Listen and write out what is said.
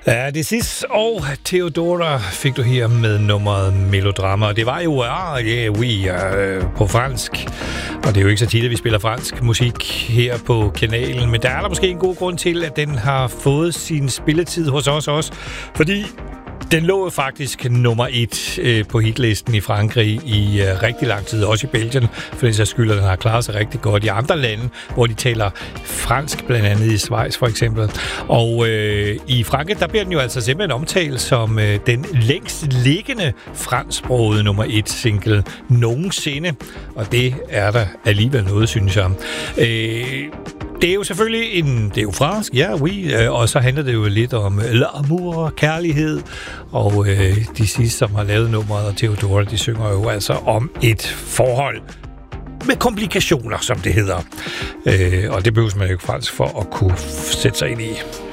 Ja, det sidste og Theodora fik du her med nummeret Melodrama, og det var jo på fransk, og det er jo ikke så tit, at vi spiller fransk musik her på kanalen, men der er der måske en god grund til, at den har fået sin spilletid hos os også, fordi den lå faktisk nummer 1 på hitlisten i Frankrig i rigtig lang tid, også i Belgien, for den sags skyld, den har klaret sig rigtig godt i andre lande, hvor de taler fransk, blandt andet i Schweiz for eksempel. Og i Frankrig, der bliver den jo altså simpelthen omtalt som den længst liggende fransksprogede nummer 1 single nogensinde, og det er der alligevel noget, synes jeg. Det er jo selvfølgelig det er jo fransk, ja, oui, og så handler det jo lidt om l'amour, kærlighed, og de sidste, som har lavet nummeret, og Theodora, de synger jo altså om et forhold med komplikationer, som det hedder. Og det behøver man jo ikke fransk for at kunne sætte sig ind i.